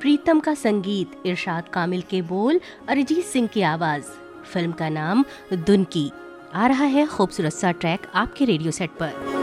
प्रीतम का संगीत, इरशाद कामिल के बोल, अरिजीत सिंह की आवाज। फिल्म का नाम दुनकी। आ रहा है खूबसूरत सा ट्रैक आपके रेडियो सेट पर।